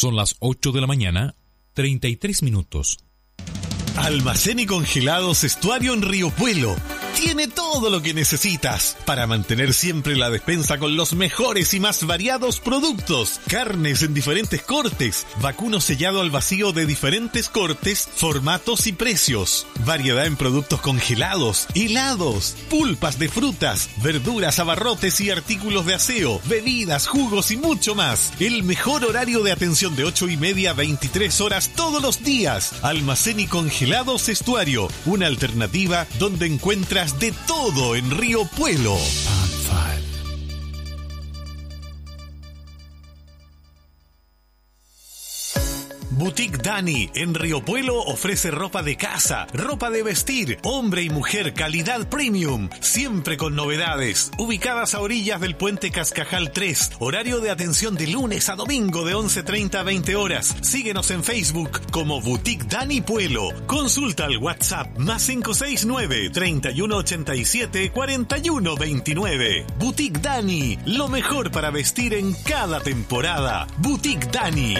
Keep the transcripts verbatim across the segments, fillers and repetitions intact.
Son las ocho de la mañana, treinta y tres minutos. Almacén y Congelados Estuario en Río Puelo. Tiene todo lo que necesitas para mantener siempre la despensa con los mejores y más variados productos. Carnes en diferentes cortes, vacuno sellado al vacío de diferentes cortes, formatos y precios. Variedad en productos congelados, helados, pulpas de frutas, verduras, abarrotes y artículos de aseo, bebidas, jugos y mucho más. El mejor horario de atención de ocho y media a veintitrés horas todos los días. Almacén y Congelados Estuario, una alternativa donde encuentras de todo en Río Puelo. Boutique Dani en Río Puelo ofrece ropa de casa, ropa de vestir, hombre y mujer, calidad premium, siempre con novedades. Ubicadas a orillas del puente Cascajal tres, horario de atención de lunes a domingo de once treinta a veinte horas. Síguenos en Facebook como Boutique Dani Puelo. Consulta al WhatsApp más cinco seis nueve, treinta y uno ochenta y siete, cuarenta y uno veintinueve. Boutique Dani, lo mejor para vestir en cada temporada. Boutique Dani.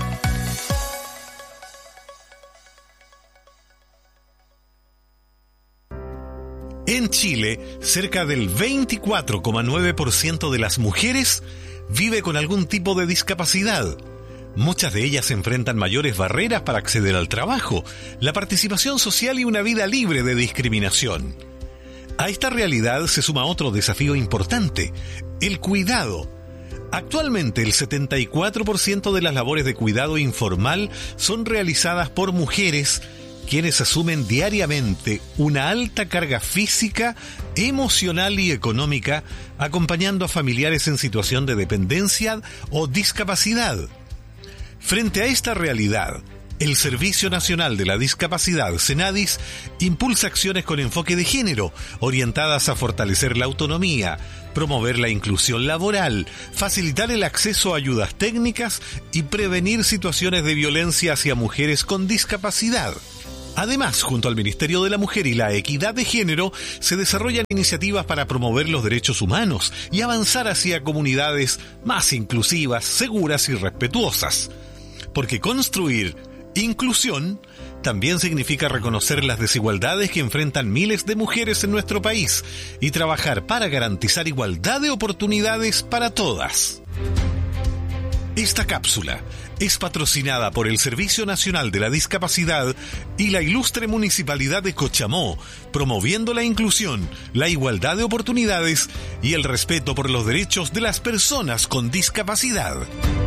En Chile, cerca del veinticuatro coma nueve por ciento de las mujeres vive con algún tipo de discapacidad. Muchas de ellas enfrentan mayores barreras para acceder al trabajo, la participación social y una vida libre de discriminación. A esta realidad se suma otro desafío importante, el cuidado. Actualmente, el setenta y cuatro por ciento de las labores de cuidado informal son realizadas por mujeres, quienes asumen diariamente una alta carga física, emocional y económica, acompañando a familiares en situación de dependencia o discapacidad. Frente a esta realidad, el Servicio Nacional de la Discapacidad, SENADIS, impulsa acciones con enfoque de género, orientadas a fortalecer la autonomía, promover la inclusión laboral, facilitar el acceso a ayudas técnicas y prevenir situaciones de violencia hacia mujeres con discapacidad. Además, junto al Ministerio de la Mujer y la Equidad de Género, se desarrollan iniciativas para promover los derechos humanos y avanzar hacia comunidades más inclusivas, seguras y respetuosas. Porque construir inclusión también significa reconocer las desigualdades que enfrentan miles de mujeres en nuestro país y trabajar para garantizar igualdad de oportunidades para todas. Esta cápsula es patrocinada por el Servicio Nacional de la Discapacidad y la Ilustre Municipalidad de Cochamó, promoviendo la inclusión, la igualdad de oportunidades y el respeto por los derechos de las personas con discapacidad.